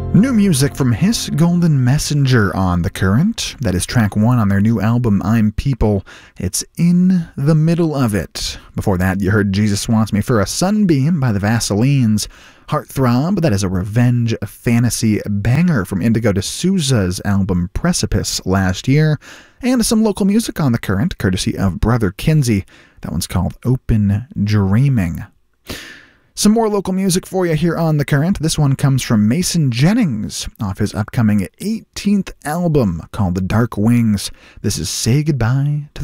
New music from Hiss Golden Messenger on The Current. That is track 1 on their new album, I'm People. It's In the Middle of It. Before that, you heard Jesus Wants Me for a Sunbeam by the Vaselines. Heartthrob, that is a revenge fantasy banger from Indigo D'Souza's album Precipice last year. And some local music on The Current, courtesy of Brother Kinsey. That one's called Open Dreaming. Some more local music for you here on The Current. This one comes from Mason Jennings off his upcoming 18th album called The Dark Wings. This is Say Goodbye to